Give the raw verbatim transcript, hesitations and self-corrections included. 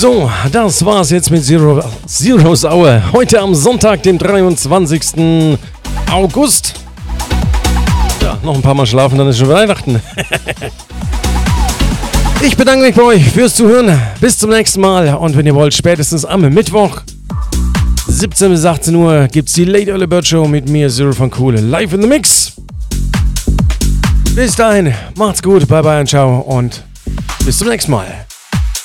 So, das war's jetzt mit Zero, Zero's Hour. Heute am Sonntag, dem dreiundzwanzigsten August. Ja, noch ein paar Mal schlafen, dann ist schon Weihnachten. Ich bedanke mich bei euch fürs Zuhören. Bis zum nächsten Mal. Und wenn ihr wollt, spätestens am Mittwoch, siebzehn bis achtzehn Uhr, gibt's die Late Early Bird Show mit mir, Zero von Cool, live in the Mix. Bis dahin, macht's gut, bye bye und ciao und bis zum nächsten Mal.